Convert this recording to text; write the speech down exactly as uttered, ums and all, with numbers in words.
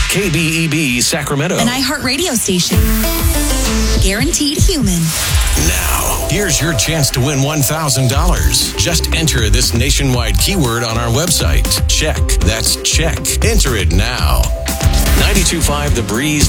K B E B Sacramento. An iHeartRadio station. Guaranteed human. Now, here's your chance to win one thousand dollars. Just enter this nationwide keyword on our website. Check. That's check. Enter it now. ninety-two point five The Breeze